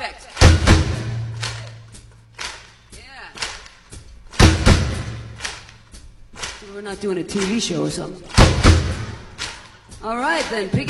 Perfect. Yeah. So we're not doing a TV show or something. All right, then. Pick